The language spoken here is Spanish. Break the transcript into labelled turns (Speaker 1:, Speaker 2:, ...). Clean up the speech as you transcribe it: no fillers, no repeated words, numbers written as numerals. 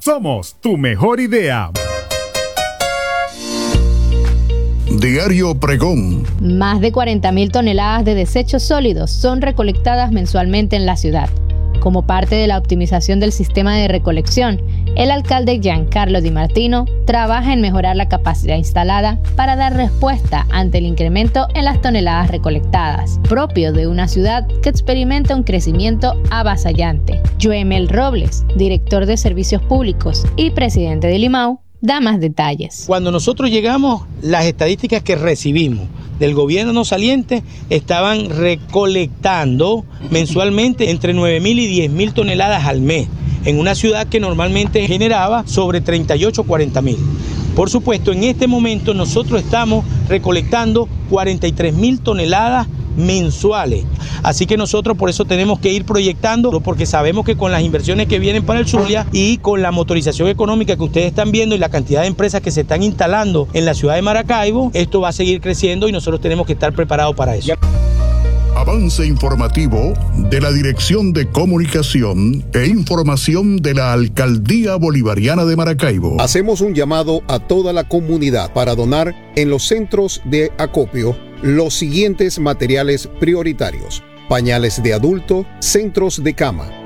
Speaker 1: Somos tu mejor idea.
Speaker 2: Diario Pregón.
Speaker 3: Más de 40.000 toneladas de desechos sólidos son recolectadas mensualmente en la ciudad. Como parte de la optimización del sistema de recolección, el alcalde Giancarlo Di Martino trabaja en mejorar la capacidad instalada para dar respuesta ante el incremento en las toneladas recolectadas, propio de una ciudad que experimenta un crecimiento avasallante. Joemel Robles, director de Servicios Públicos y presidente de Limao, da más detalles.
Speaker 4: Cuando nosotros llegamos, las estadísticas que recibimos del gobierno saliente estaban recolectando mensualmente entre 9.000 y 10.000 toneladas al mes, en una ciudad que normalmente generaba sobre 38 o 40.000. Por supuesto, en este momento nosotros estamos recolectando 43.000 toneladas mensuales. Así que nosotros por eso tenemos que ir proyectando, porque sabemos que con las inversiones que vienen para el Zulia y con la motorización económica que ustedes están viendo y la cantidad de empresas que se están instalando en la ciudad de Maracaibo, esto va a seguir creciendo y nosotros tenemos que estar preparados para eso.
Speaker 2: Avance informativo de la Dirección de Comunicación e Información de la Alcaldía Bolivariana de Maracaibo.
Speaker 5: Hacemos un llamado a toda la comunidad para donar en los centros de acopio los siguientes materiales prioritarios: pañales de adulto, centros de cama,